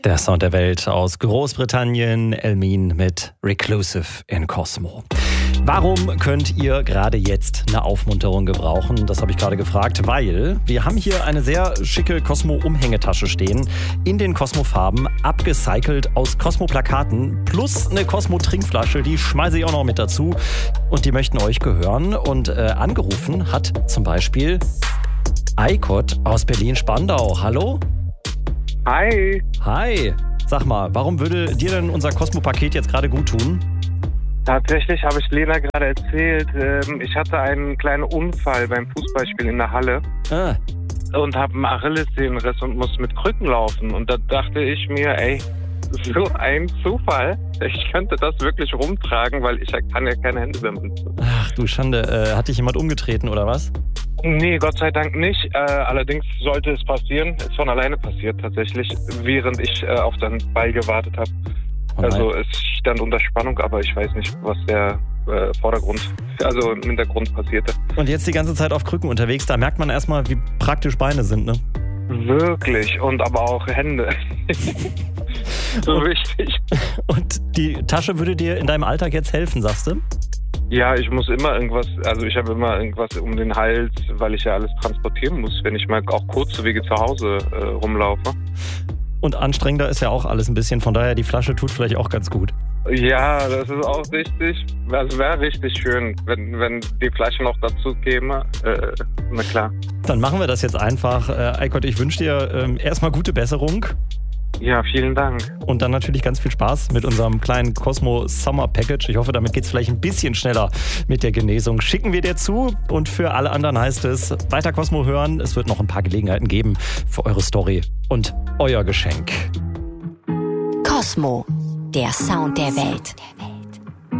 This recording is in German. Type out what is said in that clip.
Der Sound der Welt aus Großbritannien, Elmin mit Reclusive in Cosmo. Warum könnt ihr gerade jetzt eine Aufmunterung gebrauchen? Das habe ich gerade gefragt, weil wir haben hier eine sehr schicke Cosmo-Umhängetasche stehen, in den Cosmo-Farben, abgecycelt aus Cosmo-Plakaten, plus eine Cosmo-Trinkflasche, die schmeiße ich auch noch mit dazu. Und die möchten euch gehören. Und angerufen hat zum Beispiel Eikot aus Berlin-Spandau. Hallo? Hi. Hi. Sag mal, warum würde dir denn unser Cosmo-Paket jetzt gerade gut tun? Tatsächlich habe ich Lena gerade erzählt, ich hatte einen kleinen Unfall beim Fußballspiel in der Halle und habe einen Achillessehnenriss und muss mit Krücken laufen. Und da dachte ich mir, ey, so ein Zufall. Ich könnte das wirklich rumtragen, weil ich kann ja keine Hände mehr benutzen. Ach du Schande, hat dich jemand umgetreten oder was? Nee, Gott sei Dank nicht. Allerdings sollte es passieren. Ist von alleine passiert tatsächlich, während ich auf den Ball gewartet habe. Oh also es stand unter Spannung, aber ich weiß nicht, was der im Hintergrund passierte. Und jetzt die ganze Zeit auf Krücken unterwegs, da merkt man erstmal, wie praktisch Beine sind, ne? Wirklich, und aber auch Hände. So wichtig. Und die Tasche würde dir in deinem Alltag jetzt helfen, sagst du? Ja, ich muss immer irgendwas, also ich habe immer irgendwas um den Hals, weil ich ja alles transportieren muss, wenn ich mal auch kurze Wege zu Hause rumlaufe. Und anstrengender ist ja auch alles ein bisschen, von daher die Flasche tut vielleicht auch ganz gut. Ja, das ist auch richtig. Das wäre richtig schön, wenn die Flasche noch dazu käme. Na klar. Dann machen wir das jetzt einfach. Eikot, ich wünsche dir erstmal gute Besserung. Ja, vielen Dank. Und dann natürlich ganz viel Spaß mit unserem kleinen Cosmo Summer Package. Ich hoffe, damit geht es vielleicht ein bisschen schneller mit der Genesung. Schicken wir dir zu. Und für alle anderen heißt es, weiter Cosmo hören. Es wird noch ein paar Gelegenheiten geben für eure Story und euer Geschenk. Cosmo, der Sound der Welt.